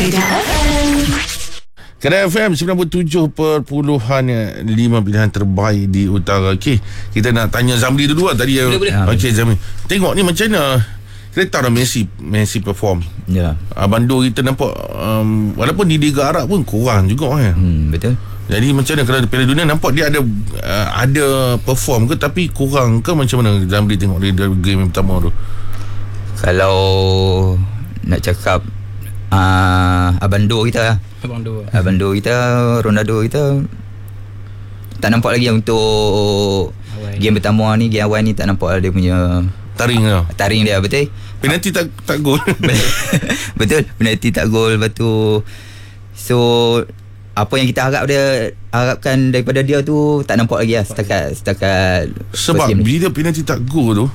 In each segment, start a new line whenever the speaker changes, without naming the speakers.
Kedah FM 97.5 pilihan terbaik di utara. Okey, kita nak tanya Zamri dulu lah tadi.
Boleh.
Okey Zamri, tengok ni macam mana. Kita tahu dah Messi perform.
Ya.
Bandar kita nampak walaupun di Liga Arab pun kurang juga kan.
Betul.
Jadi macam mana kalau Piala Dunia nampak dia ada perform ke, tapi kurang ke macam mana Zamri tengok dia game yang pertama tu?
Kalau nak cakap Abando kita Ronaldo kita tak nampak lagi untuk
awal.
Game pertama ni, game awal ni tak nampak dia punya
Taring
dia. Betul.
Penalti tak gol.
Betul, penalti tak gol. Lepas tu, so apa yang kita harapkan daripada dia tu tak nampak lagi lah setakat
sebab bila penalti tak gol tu,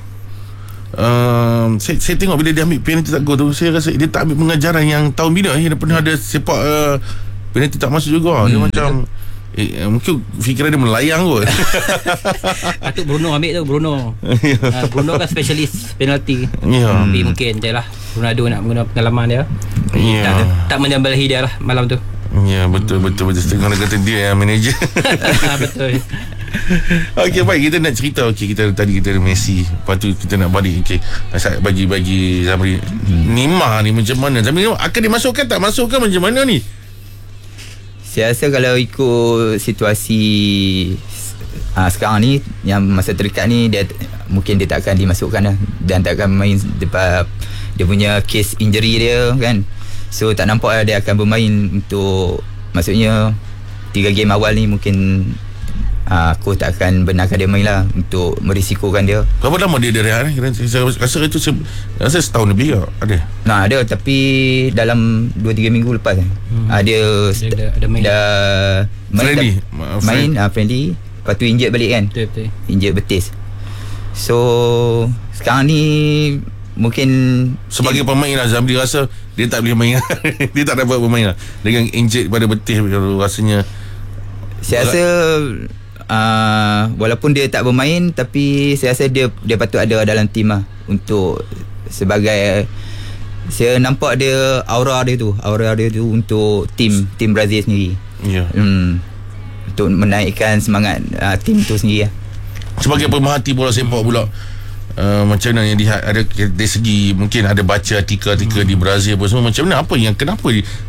saya tengok bila dia ambil penalti tak gol tu, saya rasa dia tak ambil pengajaran yang tahun bila dia pernah ada sepak penalti tak masuk juga. Dia macam mungkin fikiran dia melayang kot.
Patut Bruno ambil tu. Bruno kan specialist penalti. Tapi mungkin dia lah Ronaldo nak guna pengalaman dia. Tak menyambalahi dia lah malam tu.
Ya, betul. Setengah kata dia yang manager.
Betul.
Okey, baik, kita nak cerita. Okey, kita tadi kita ada Messi. Lepas tu kita nak balik. Okey, bagi Zamri, Neymar ni macam mana? Zamri akan dimasukkan tak masukkan macam mana ni?
Saya rasa kalau ikut situasi sekarang ni, yang masa terdekat ni, mungkin dia tak akan dimasukkan lah, dan tak akan main sebab dia punya case injury dia kan. So tak nampak lah dia akan bermain untuk, maksudnya 3 game awal ni mungkin aku tak akan benarkan dia main lah, untuk merisikokan dia.
Berapa lama dia rehat ni? Saya rasa itu rasa setahun lebih ke? Ada?
Ada, tapi dalam 2-3 minggu lepas dia dah main friendly. Lepas tu injet balik kan.
Betul.
Injet betis. So sekarang ni mungkin
sebagai pemain lah, Zamri rasa dia tak boleh main. Dia tak dapat bermain lah dengan injet pada betis. Rasanya
saya rasa walaupun dia tak bermain, tapi saya rasa dia patut ada dalam tim lah, untuk sebagai, saya nampak dia aura dia tu untuk tim Brazil sendiri. Untuk menaikkan semangat tim tu sendiri lah.
Sebagai pemerhati bola sepak pula, macam mana yang lihat, ada dari segi mungkin ada baca artikel di Brazil apa semua, macam mana, kenapa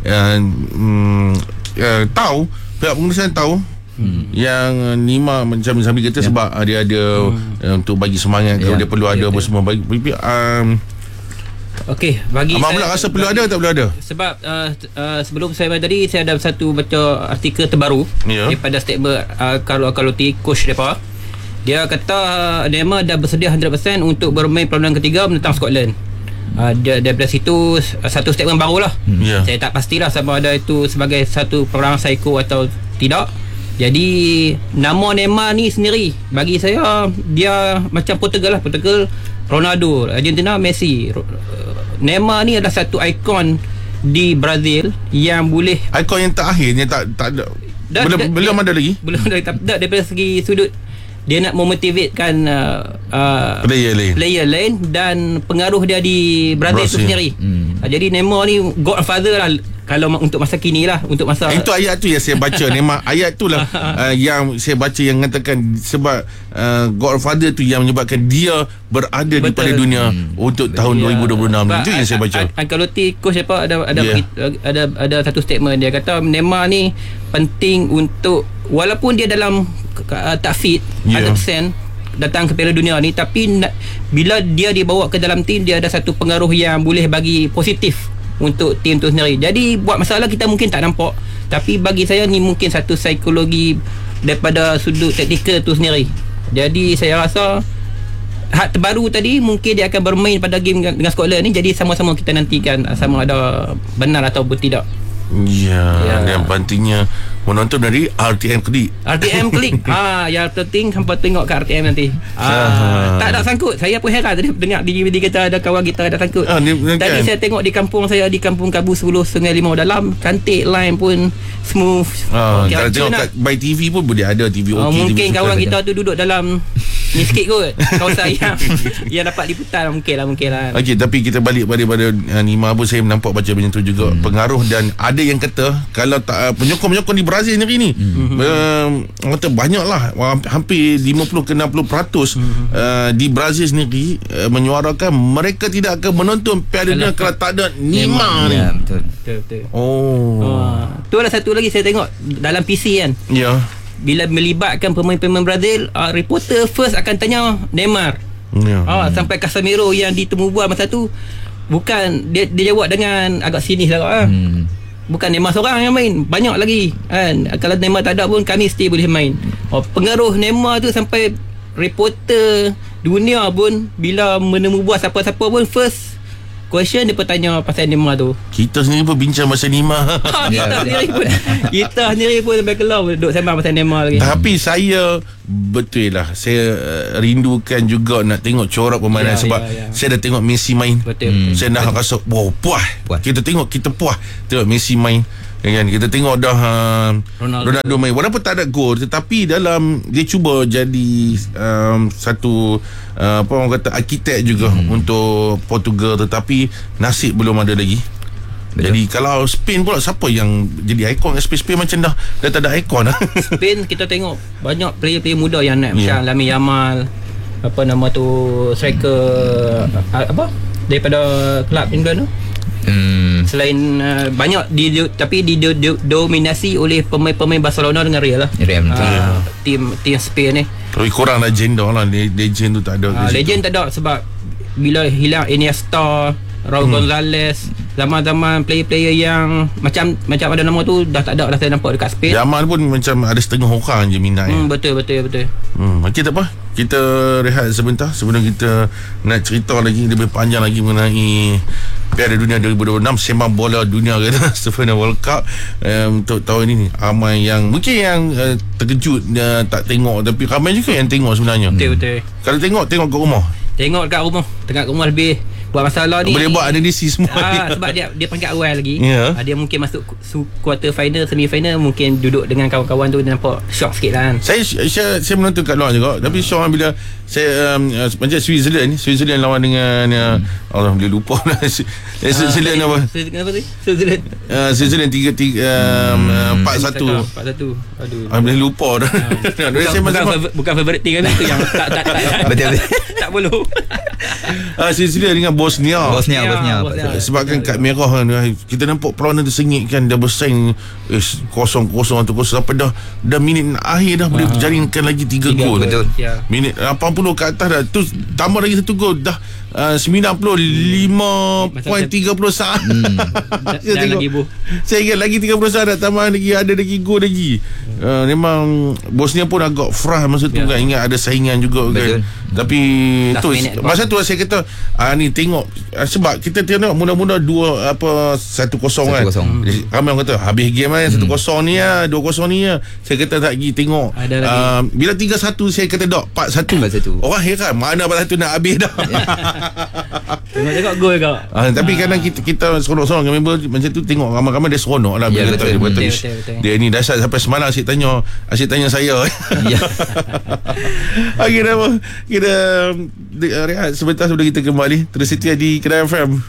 tahu pihak pengurusan tahu yang Neymar macam Zamri kata sebab dia ada untuk bagi semangat dia perlu ada apa semua bagi
Okey, bagi
Abang pula rasa perlu ada tak perlu ada?
Sebab sebelum saya tadi, saya ada satu baca artikel terbaru daripada statement Carlotti, coach mereka. Dia kata Neymar dah bersedia 100% untuk bermain perlawanan ketiga menentang Scotland. Daripada situ satu statement baru lah. Saya tak pastilah sama ada itu sebagai satu perang psycho atau tidak. Jadi nama Neymar ni sendiri, bagi saya dia macam Portugal, Ronaldo, Argentina, Messi. Neymar ni adalah satu ikon di Brazil yang boleh,
ikon yang terakhir yang tak ada. Belum ada lagi. Daripada segi sudut dia nak memotivatekan player lain dan pengaruh dia di Brazil tu sendiri. Jadi Neymar ni godfather lah kalau untuk masa kini lah, untuk masa itu ayat tu yang saya baca. Neymar ayat tu lah yang saya baca yang mengatakan sebab godfather tu yang menyebabkan dia berada di pada dunia untuk tahun 2026. Itu yang saya baca.
Ancelotti coach apa ada satu statement, dia kata Neymar ni penting untuk, walaupun dia dalam tak fit 100% datang ke Piala Dunia ni, tapi bila dia dibawa ke dalam tim, dia ada satu pengaruh yang boleh bagi positif untuk tim tu sendiri. Jadi buat masalah kita mungkin tak nampak, tapi bagi saya ni mungkin satu psikologi daripada sudut taktikal tu sendiri. Jadi saya rasa terbaru tadi mungkin dia akan bermain pada game dengan Scotland ni. Jadi sama-sama kita nantikan sama ada benar ataupun tidak. Dan pentingnya menonton dari RTM Klik. Yang penting hampa tengok kat RTM nanti. Tak ada sangkut. Saya pun heran tadi dengar di kita ada kawan kita ada sangkut. Tadi saya tengok di kampung saya, di kampung Kabu 10 Sungai Limau Dalam, cantik, line pun smooth.
Kalau tengok kat by TV pun boleh ada TV OK.
Mungkin TV kawan kita tu duduk dalam Ni sikit kot kawasan yang dapat liputan. Mungkin lah.
Okey, tapi kita balik pada Neymar pun, saya nampak baca macam tu juga pengaruh. Dan ada yang kata kalau tak penyokong-penyokong di Brazil ni kata banyak lah, hampir 50 ke 60% di Brazil sendiri menyuarakan mereka tidak akan menonton Piala Dunia kalau tak ada Neymar ni.
Ya, betul.
Tu ada satu lagi saya tengok dalam PC kan.
Ya.
Bila melibatkan pemain-pemain Brazil, reporter first akan tanya Neymar. Sampai Casemiro yang ditemu bual masa tu, bukan dia jawab dengan agak sinis lah. Bukan Neymar seorang yang main, banyak lagi kan. Kalau Neymar tak ada pun kami still boleh main. Pengaruh Neymar tu sampai reporter dunia pun bila menemu bual siapa-siapa pun first question dia bertanya pasal Neymar tu.
Kita sendiri pun bincang pasal Neymar.
Kita sendiri pun sampai kelau duduk sembang pasal Neymar lagi.
Tapi saya betul lah, saya rindukan juga nak tengok corak permainan sebab saya dah tengok Messi main.
Betul.
Saya dah rasa puas. Kita tengok Messi main. Kan, kita tengok dah Ronaldo main walaupun tak ada gol, tetapi dalam dia cuba jadi satu apa orang kata arkitek juga untuk Portugal, tetapi nasib belum ada lagi. Betul. Jadi kalau Spain pula, siapa yang jadi ikon Spain macam dah tak ada ikon.
Spain kita tengok banyak player-player muda yang naik, macam Lamine Yamal, apa nama tu, striker apa daripada kelab England tu. Selain banyak tapi didominasi oleh pemain-pemain Barcelona dengan Real lah. Tim Spain ni.
Tapi kurang legenda lah, legend tu tak ada.
Legend tak ada sebab bila hilang Iniesta, Raul Gonzalez, zaman-zaman player-player yang macam ada nama tu dah tak ada dah saya nampak dekat Spain.
Yamal pun macam ada setengah orang je minat.
Betul.
Okey, tak apa, kita rehat sebentar sebelum kita nak cerita lagi lebih panjang lagi mengenai Piala Dunia 2026, sembang bola dunia kata Stefano World Cup. Untuk tahun ini ramai yang mungkin yang terkejut tak tengok, tapi ramai juga yang tengok sebenarnya.
Betul.
Kalau tengok kat rumah.
Tengok kat rumah, tengah rumah lebih buat masalah ni.
Boleh buat analisis semua.
Sebab dia peringkat awal lagi. Dia mungkin masuk quarter final, semi final, mungkin duduk dengan kawan-kawan tu, dia nampak shock sikit lah kan.
Saya menonton kat luar juga, tapi shock bila saya macam Switzerland lawan dengan Allah boleh lupa lah. Switzerland apa? Switzerland 3-1. 4-1. Aduh. Boleh lupa dah.
Bukan favourite team kami tu yang tak
Betul.
tak perlu.
Switzerland dengan Bosnia. Sebabkan kad merah kan, kita nampak perlawanan tu sengit kan, dah bersaing 0-0 sampai dah minit akhir dah boleh jaringkan lagi 3 gol.
Betul.
Minit 80 ke atas dah tu, tambah lagi 1 gol dah 95.30 saat. Saya ingat lagi 30 saat dah tambah lagi, ada lagi gol lagi. Memang Bosnia pun agak frah masa tu kan, ingat ada saingan juga. Betul. Kan. Tapi tu masa tu saya kata ni tengok sebab kita tengok mula-mula 1-0 kan. Ramai orang kata habis game kan 1-0 ni 2-0 ni. Saya kata tak lagi tengok. Bila 3-1 saya kata 4-1. Orang heran mana 4-1 nak habis dah.
Tengok gol kau.
Tapi kadang kita seronok-seronok dengan member macam tu, tengok ramai-ramai dia seronok lah. Betul. Dia ni dahsyat sampai semalam asyik tanya saya. Okey, dah apa? Kita rehat sebentar sebelum kita kembali. Terus setia di Kedai FM.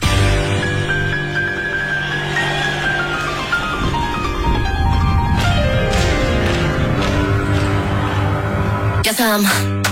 Yes,